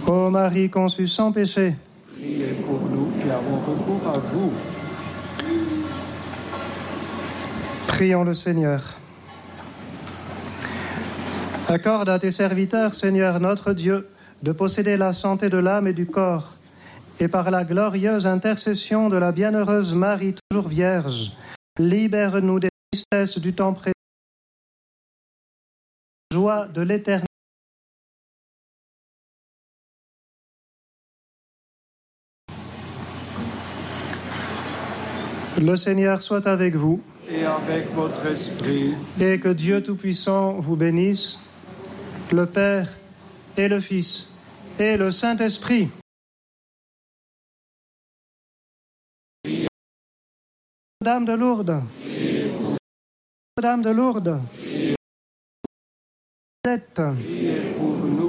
Ô Marie conçue sans péché, Priez pour nous qui avons recours à vous. prions le Seigneur. Accorde à tes serviteurs, Seigneur notre Dieu, de posséder la santé de l'âme et du corps, et par la glorieuse intercession de la bienheureuse Marie, toujours vierge, libère-nous des tristesses du temps présent, joie de l'éternité. Le Seigneur soit avec vous, Et avec votre esprit, et que Dieu Tout-Puissant vous bénisse, le Père et le Fils et le Saint-Esprit. Dame de Lourdes, Dame de Lourdes, priez pour nous.